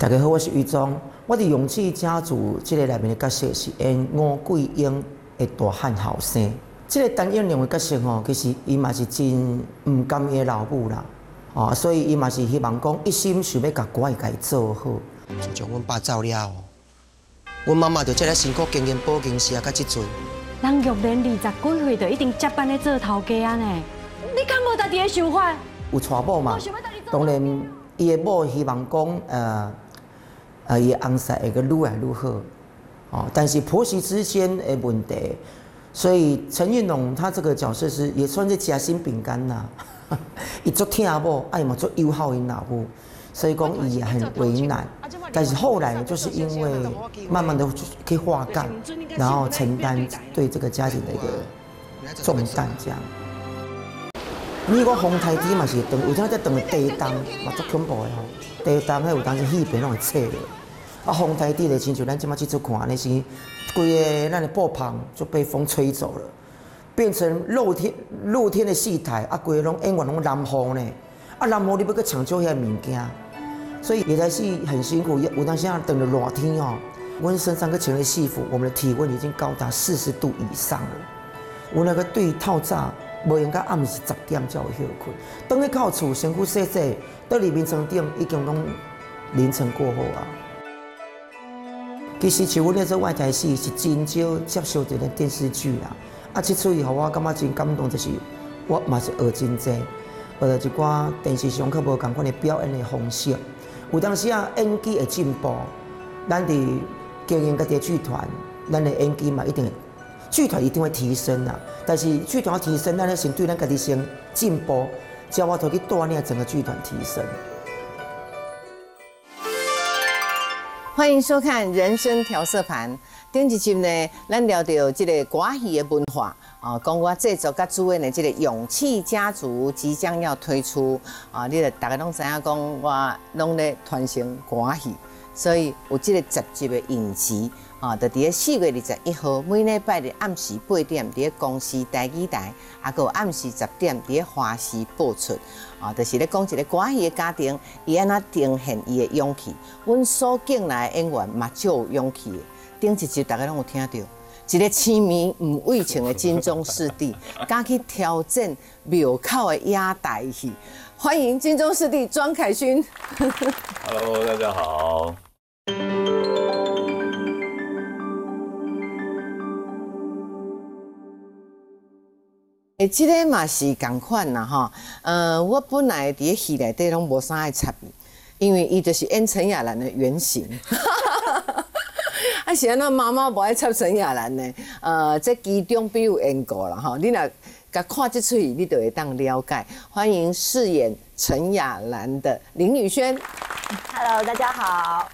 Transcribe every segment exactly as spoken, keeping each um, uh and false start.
大家好，我是于忠。我伫勇气家族这个内面的角色是演吴桂英的大汉后生。这个陈英良的角色吼，其实伊嘛是真唔甘伊的老母啦，哦，所以伊嘛是希望讲一心想要甲歌仔家做好。自从阮爸走了后，阮妈妈就这个辛苦经营保健室啊，到即阵。 人玉莲二十几岁就一定接班咧做头家啊呢？你敢无家己的想法？ 有娶某嘛？当然，伊的某希望讲呃。呃，伊翁婿会个愈来愈好，哦，但是婆媳之间的问题，所以陈运龙他这个角色是也算是夹心饼干呐，伊做听某，哎嘛做友好因老母，所以讲伊也很为难。但是后来就是因为慢慢的可以化干，然后承担对这个家庭的一个重担，这样。你讲红台底嘛是长，有阵在长地动，嘛足恐怖的吼。地动迄有当时戏片拢会切的，啊红台底的亲像咱即马去做看，那是规个咱的布棚就被风吹走了，变成露天露天的戏台，啊规个拢演员拢蓝雨呢，啊蓝雨你要去抢救遐物件，所以野台戏很辛苦，有当时啊等了热天哦，阮身上个穿的戏服，我们的体温已经高达四十度以上了，我那个对透早。无用到暗时十点才有休困，等去到厝身躯洗洗，倒入眠床顶已经拢凌晨过后啊。其实像阮咧做外台戏是真少接受到的电视剧啦，啊，这出以后我感觉真感动，就是我嘛是学真济，学了一寡电视上较无共款的表演的方式。有当时啊演技会进步，咱伫经营家己的剧团，咱的演技嘛一定。剧团一定会提升啊，但是剧团要提升，咱要先对咱家己先进步，才我头去锻炼整个剧团提升。 欢迎收看《人生调色盘》。顶一集呢，咱聊到这个歌戏的文化啊，讲我制作甲主演的这个勇气家族即将要推出啊，你著大家拢知影讲，我拢咧传承歌戏，所以有这个十集的影集。啊，就伫咧四月二十一号，每礼拜日暗时八点，伫咧公司台语台，啊，个暗时十点伫咧华视播出。啊，就是咧讲一个歌戏的家庭，伊安怎呈现伊的勇气。阮所敬来的演员嘛，就有勇气的。顶一集大家拢有听到，一个痴迷吴伟清的金钟师弟，敢去挑战庙口的野台戏。欢迎金钟师弟庄凯勋。 Hello， 大家好。 诶，即个嘛是共款啦吼。呃，我本来伫戏内底拢无啥爱插伊，因为伊就是演陈雅兰的原型。啊，是安怎妈妈无爱插陈雅兰呢？呃，这其中必有缘故啦吼。你若甲看即出戏，你就会当了解。欢迎饰演陈雅兰的林宇轩。 Hello， 大家好。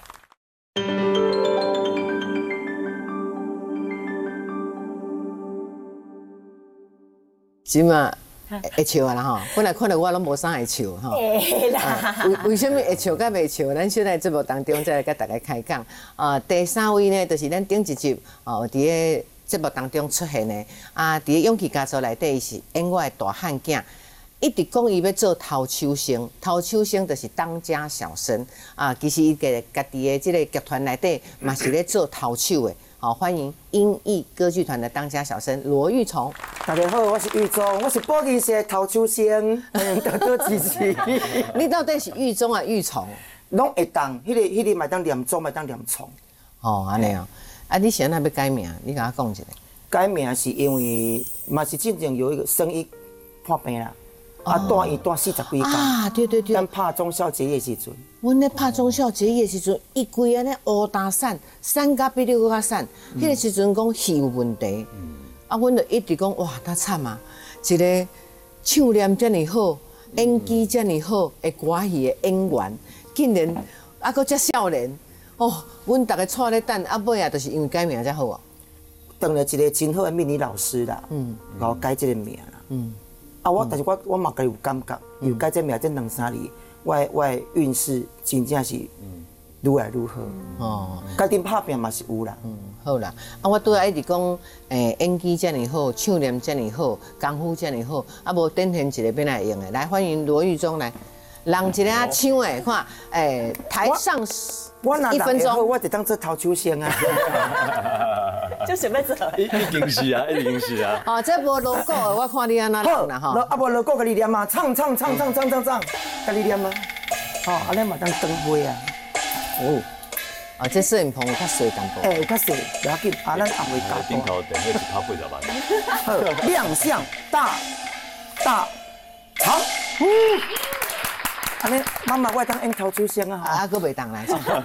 是嘛？会笑啊啦吼！本来看到我拢无啥会笑吼。 会啦。 为为什么会笑甲袂笑？咱小在节目当中再来甲大家开讲。啊，第三位呢，就是咱顶一集哦，伫个节目当中出现的啊，伫个勇气家族内底是演我的大汉囝，一直讲伊要做头手生，头手生就是当家小生啊。其实伊个家己的即个剧团内底嘛是咧做头手的。好，欢迎英艺歌剧团的当家小生罗玉崇。 大家好，我是玉忠，我是保健室头手生，欢迎多多支持。 你到底是玉忠啊，玉崇？ 拢会当，迄、那个、迄、那个买当念忠，买当念崇。 哦，安尼哦。啊，你现在要改名，你甲我讲一下。 改名是因为嘛是真正有一个生意破病啦。啊，住院住四十几天啊，对对对， 咱拍中秋节的时阵， 阮咧拍中秋节的时阵，伊规安尼乌大散，散甲比你搁较散。迄个时阵讲戏有问题，啊，阮就一直讲哇，他惨啊！一个唱念遮尔好，演技遮尔好的歌戏的演员，竟然啊搁遮少年哦，阮逐个错咧等，啊尾啊，就是因为改名才好啊。 当了一个真好的命理老师啦，嗯，甲我改这个名啦，嗯。啊，我但是我我嘛家己有感觉，有改这名这两三年，我我运势真正是愈来愈好。哦，家己拍拼嘛是有啦。嗯， 好啦，啊，我拄仔一直讲，诶，演技遮尔好，唱念遮尔好，功夫遮尔好，啊，无展现一个要来用的。来，欢迎罗玉忠来。 人一个啊唱的，看，诶，台上一分钟， 我就当做头手先啊。 就想要做。 一一定是啊，一定是啊。 哦，这无 logo 的，我看你安那唱啦吼。 啊无 logo 给你念啊，唱唱唱唱唱唱唱，给你念啊。哦，安尼嘛当灯会啊。 哦，啊，这摄影棚有较细淡薄。 哎，有较细，不要紧，啊，咱后尾搞。 顶头等下是拍八十万。 好，亮相大大长。安尼，妈妈我当演头出声啊。 啊，佫袂当来。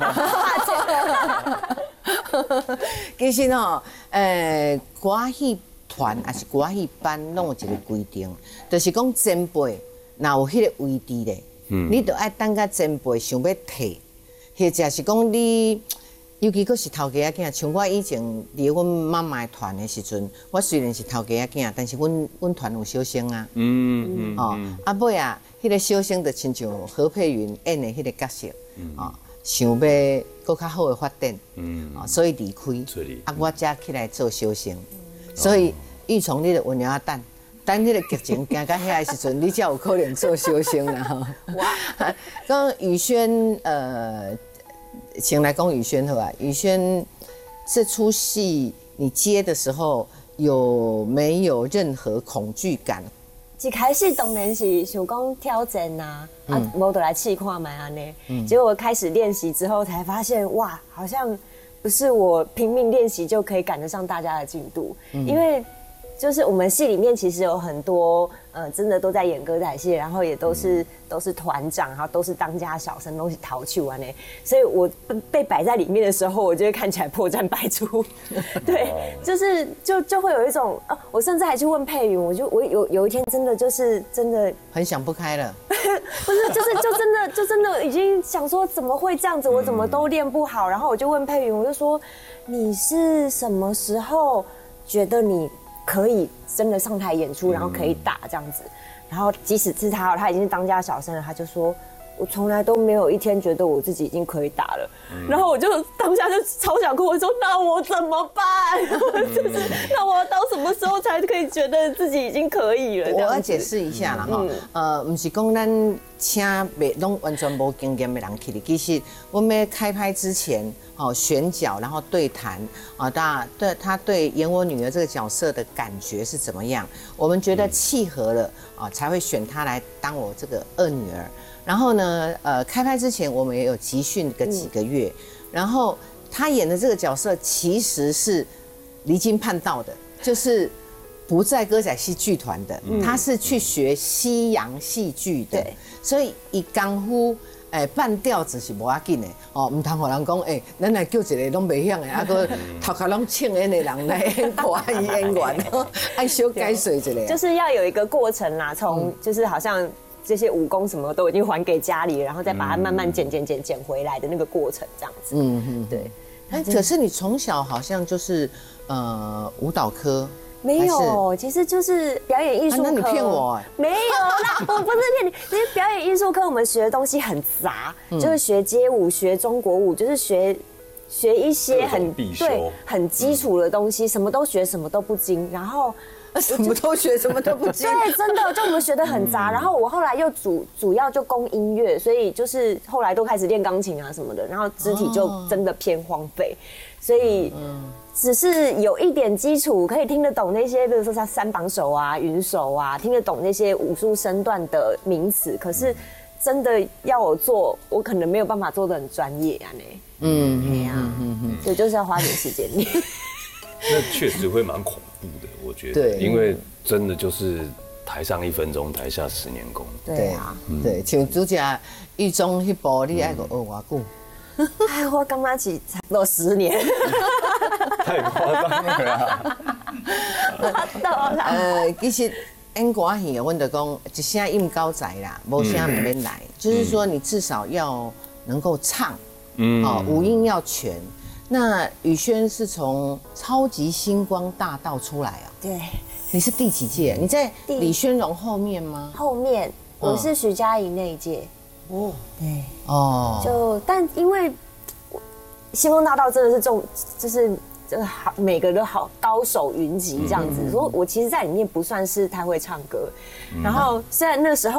其实吼，诶，歌仔戏团还是歌仔戏班，拢有一个规定，就是讲前辈若有迄个位置咧，嗯、你就爱等甲前辈想要退，或者是讲你，尤其佫是头家仔囝，像我以前伫阮妈妈团的时阵，我虽然是头家仔囝，但是阮阮团有小生啊，嗯嗯，哦，啊尾啊，迄个小生就亲像何佩云演的迄个角色，哦。想要更较好的发展，嗯，啊，所以离开，啊，我才起来做小生，所以玉崇你就温了等，等迄个剧情行到遐的时阵，你才有可能做小生啦吼。哇！讲宇轩，呃，先来讲宇轩好吧？宇轩这出戏你接的时候有没有任何恐惧感？ 一开始当然是想讲挑战呐，啊，无得来试看卖安尼。结果开始练习之后，才发现哇，好像不是我拼命练习就可以赶得上大家的进度，因为就是我们戏里面其实有很多，呃，真的都在演歌仔戏，然后也都是、嗯、都是团长，然后都是当家小生，都是淘气完呢。所以我被摆在里面的时候，我就会看起来破绽百出。对，就是就就会有一种啊，我甚至还去问佩云，我就我有有一天真的就是真的很想不开了， 不是，就是就真的就真的已经想说怎么会这样子，我怎么都练不好，然后我就问佩云，我就说你是什么时候觉得你可以真的上台演出，然后可以打这样子，然后即使是他，他已经是当家小生了，他就说，我从来都没有一天觉得我自己已经可以打了，嗯、然后我就当下就超想哭，我说那我怎么办？就是、嗯、那我要到什么时候才可以觉得自己已经可以了？ 我要解释一下啦哈，嗯、呃，不是讲咱请袂拢完全无经验的人去的，其实我们开拍之前。哦，选角，然后对谈啊，他对他对演我女儿这个角色的感觉是怎么样？我们觉得契合了啊，才会选她来当我这个二女儿。然后呢，呃，开拍之前我们也有集训个几个月，嗯、然后她演的这个角色其实是离经叛道的，就是不在歌仔戏剧团的，嗯、她是去学西洋戏剧的，所以以功夫。哎，半吊子是无要紧的哦，唔通互人讲哎，咱来叫一个拢袂晓的，啊个头壳拢青烟的人来演华语演员，爱小改水一下。 就是要有一个过程啦，从就是好像这些武功什么都已经还给家里，然后再把它慢慢捡捡捡捡回来的那个过程，这样子。嗯嗯，对。 哎，可是你从小好像就是呃舞蹈科。 没有，其实就是表演艺术科。 啊、那你骗我？ 没有啦，我不是骗你。其实表演艺术科我们学的东西很杂，嗯、就是学街舞、学中国舞，就是学学一些很对很基础的东西，什么都学，什么都不精。然后什么都学，什么都不精。 对，真的，就我们学的很杂。然后我后来又主主要就攻音乐，所以就是后来都开始练钢琴啊什么的，然后肢体就真的偏荒废，所以嗯。只是有一点基础，可以听得懂那些，比如说像三榜手啊、云手啊，听得懂那些武术身段的名词。可是真的要我做，我可能没有办法做得很专业啊呢。嗯，对呀，嗯嗯，所以就是要花点时间练。 那确实会蛮恐怖的，我觉得。对，因为真的就是台上一分钟，台下十年功。 对啊，对，像主角狱中迄部，你爱个学偌久？ 哎，我刚刚起差不多十年。 太夸张了啦！ 呃，其实演歌戏，阮就讲一声应高才啦，无声唔免来，嗯、就是说你至少要能够唱，嗯，哦，五音要全。那宇轩是从超级星光大道出来啊？ 对， 你是第几届？你在李宣荣后面吗？ 后面，我是徐佳莹那一届。哦，对， 哦， 就但因为星光大道真的是重，就是这个好每个都好高手云集这样子，所以、嗯、我其实在里面不算是太会唱歌。嗯、然后虽然那时候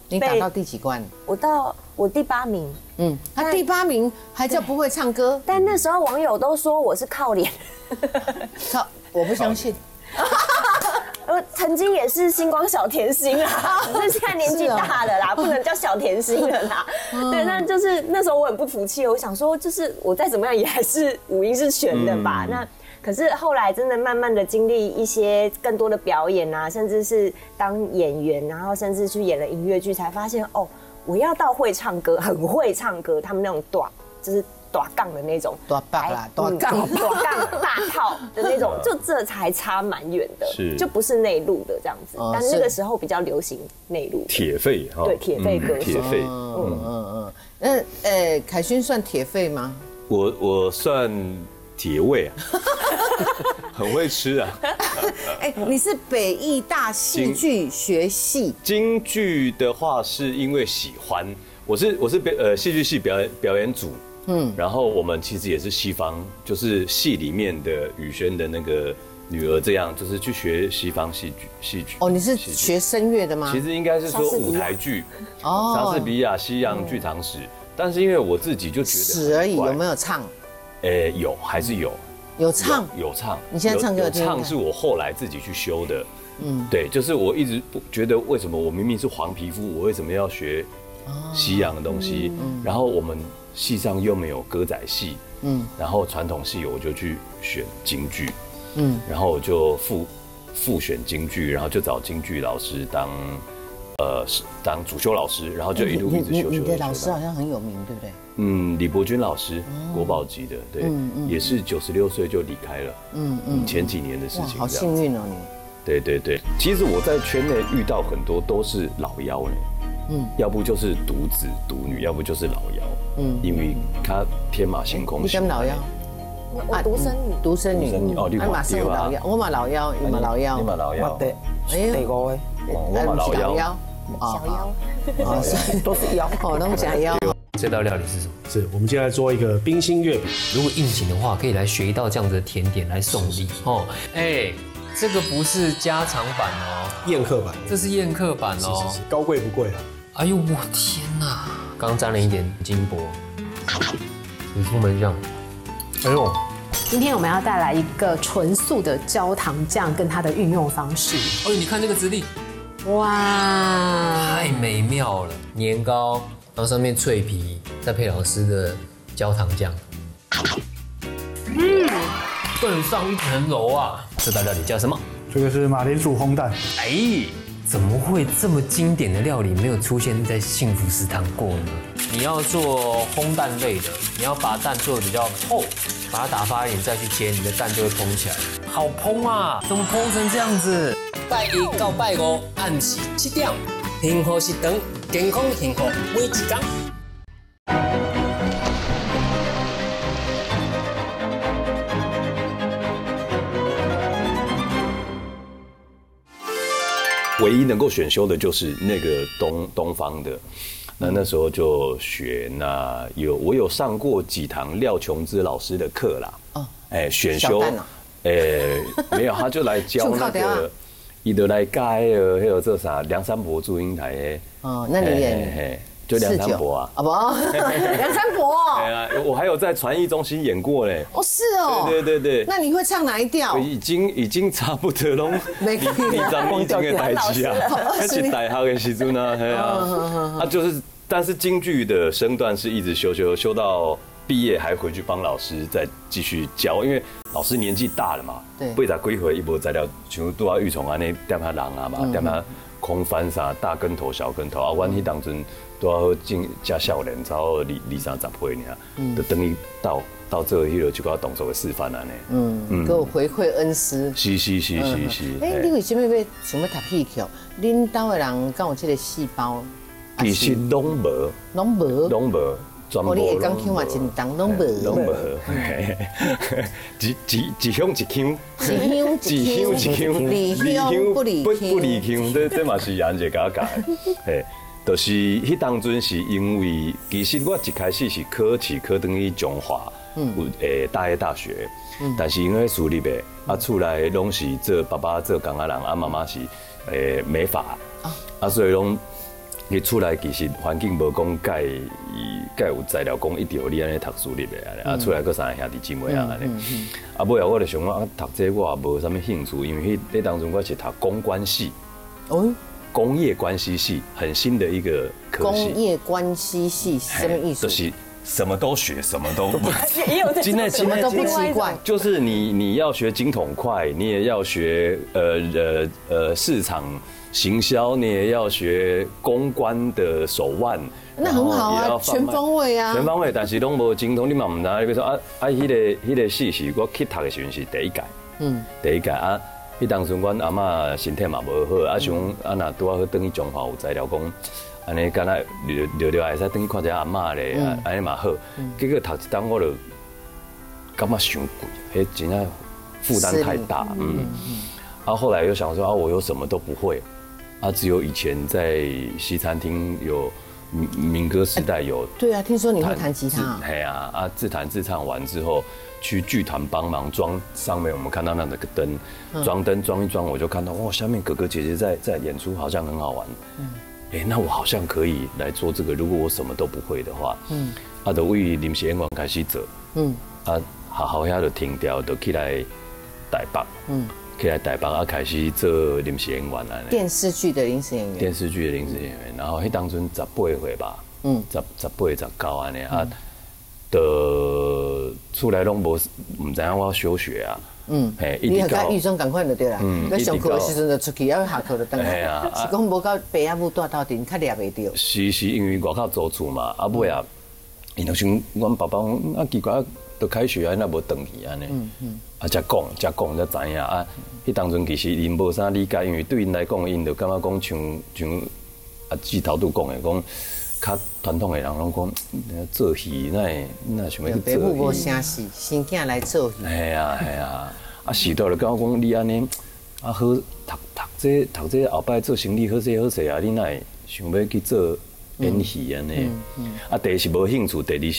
你打到第几关？ 我到我第八名。 嗯，他第八名还叫不会唱歌， 但那时候网友都说我是靠脸， 靠，我不相信。 我曾经也是星光小甜心啦，只是现在年纪大了啦，不能叫小甜心了啦。对，那就是那时候我很不服气，我想说，就是我再怎么样也还是五音是全的吧。那可是后来真的慢慢的经历一些更多的表演啊，甚至是当演员，然后甚至去演了音乐剧，才发现哦，我要到会唱歌，很会唱歌，他们那种短就是。短杠的那种， 短棒啦，短杠、短杠大套的那种，就这才差蛮远的， 是就不是内陆的这样子。但那个时候比较流行内陆， 铁肺哈， 对，铁肺歌手， 铁肺， 嗯嗯嗯。那呃，凯勋算铁肺吗？ 我我算铁胃啊，很会吃啊。 哎，你是北艺大戏剧学系， 京剧的话是因为喜欢，我是我是表呃戏剧系表演表演组。嗯，然后我们其实也是西方，就是戏里面的宇轩的那个女儿，这样就是去学西方戏剧戏剧。 哦，你是学声乐的吗？ 其实应该是说舞台剧，哦，莎士比亚西洋剧场史。但是因为我自己就觉得史而已，有没有唱？ 诶，有还是有， 有唱有唱。 你现在唱给我听。 唱是我后来自己去修的。嗯，对，就是我一直不觉得为什么我明明是黄皮肤，我为什么要学西洋的东西？然后我们。戏上又没有歌仔戏，嗯，然后传统戏我就去选京剧，嗯，然后我就复复选京剧，然后就找京剧老师当，呃，当主修老师，然后就一路一直修修。 你的老师好像很有名，对不对？ 嗯，李伯钧老师，国宝级的，对，也是九十六岁就离开了，嗯嗯，前几年的事情。 好幸运哦你。 对对对，其实我在圈内遇到很多都是老妖呢。嗯，要不就是独子独女，要不就是老妖。嗯，因为他天马行空。 你跟老妖？ 我独生女。 独生女。 哦，你嘛生老妖，我嘛老妖，你嘛老妖。 你嘛老妖。 对，第五个。 我嘛老妖。 小妖。 哦，都是妖，哦，都是妖。 这道料理是什么？ 是我们接下来做一个冰心月饼。 如果应景的话，可以来学一道这样子的甜点来送礼哦。哎。这个不是加长版哦， 宴客版， 这是宴客版哦， 是是是，高贵不贵啊？ 哎呦我天哪，刚沾了一点金箔，你出门这样，哎呦， 今天我们要带来一个纯素的焦糖酱跟它的运用方式。 哦，你看这个质地， 哇， 太美妙了，年糕，然后上面脆皮，再配老师的焦糖酱，嗯。更上一层楼啊！这道料理叫什么？ 这个是马铃薯烘蛋。 哎，怎么会这么经典的料理没有出现在幸福食堂过呢？你要做烘蛋类的，你要把蛋做的比较厚，把它打发一点再去切，你的蛋就会蓬起来。好蓬啊！怎么蓬成这样子？拜一到拜五暗时七点，幸福食堂，健康幸福每一天。 唯一能够选修的就是那个东东方的，那那时候就学，那有我有上过几堂廖琼枝老师的课啦，哦，哎，选修，哎，没有，他就来教那个，伊就来教那个，还有这啥梁山伯祝英台的， 哦，那你演。 就梁山伯啊， 啊不，梁山伯。 对啊，我还有在传艺中心演过嘞。 哦，是哦。 对对对对。 那你会唱哪一调？ 已经已经差不多拢。你你张已经的代志啊，而且大学的时阵呢，对啊，啊就是，但是京剧的身段是一直修修修到毕业，还回去帮老师再继续教，因为老师年纪大了嘛， 对， 八十几岁一无材料，像拄啊玉虫安尼点下人啊嘛，点下空翻啥大跟头小跟头啊，阮迄当阵。都要进加少年，差不多二二三十岁呢，就等于到到这迄个就搞动作的示范安尼。嗯嗯，给我回馈恩师。 是是是是是。 哎，你为什么要想要读戏剧？恁兜的人敢有这个细胞？ 其实拢无， 拢无， 拢无，全部。 你会讲腔嘛，真当拢无， 拢无。一一一乡一腔， 一乡一腔，离乡不离不不离乡，这这嘛是人一家家。嘿。就是迄当阵是因为，其实我一开始是考试考等于中华，嗯，诶大业大学，嗯，但是因为私立的，啊厝内拢是做爸爸做工仔人，啊妈妈是诶美发，啊，啊所以拢你出来其实环境无讲介介有材料讲一定要你安尼读书入来啊，出来个三个兄弟姊妹啊安尼。啊，尾后我就想讲啊，读这我也无啥物兴趣，因为迄那当中我是读公关系。哦。工业关系系很新的一个科系。 工业关系系什么意思？ 就是什么都学，什么都不。 也有今天什么都不奇怪。 就是你你要学精统快，你也要学呃呃呃市场行销，你也要学公关的手腕。 那很好啊，全方位啊。 全方位，但是拢无精通，你嘛唔知。比如说啊啊，迄个迄个系是我去读的时阵是第一届，嗯，第一届啊。迄当时阮阿嬷身体嘛无好，啊想啊若拄啊好转去中华有材料讲，安尼敢若聊聊聊会使转去看一下阿嬷咧，安尼嘛好。结果读一档我就感觉伤贵，迄真正负担太大，嗯。啊后来又想说啊，我又什么都不会，啊只有以前在西餐厅有民民歌时代有。 对啊，听说你会弹吉他。 嘿啊啊自弹自唱完之后。去剧团帮忙装上面，我们看到那个灯，装灯装一装，我就看到哇，下面哥哥姐姐在在演出，好像很好玩。嗯，哎，那我好像可以来做这个。如果我什么都不会的话，嗯，啊，就为临时演员开始做，嗯，啊，好好遐就停掉，就起来台北，嗯，起来台北啊，开始做临时演员啊。 电视剧的临时演员。 电视剧的临时演员，然后迄当阵十八岁吧，嗯，十十八十九安尼啊。的出来拢无唔知影我小学啊，嗯，嘿， 你甲预中赶快就对啦，嗯，要上课的时阵就出去，要下课就等来，啊，是讲无到爸阿母带斗阵，较抓袂着。 是是因为外口租厝嘛，啊尾啊，伊就想阮爸爸讲啊奇怪，都开学啊，那无转去安尼，嗯嗯，啊才讲才讲才知影啊，迄当阵其实因无啥理解，因为对因来讲，因就感觉讲像像啊志头拄讲的讲。较传统的人拢讲做戏，那那想要去做戏。爸母无声戏，生囝来做戏。 系啊系啊，啊时代就跟我讲你安尼啊好读读这读这后摆做生理好势好势啊，你哪会想要去做演戏安尼？啊第一是无兴趣，第二是。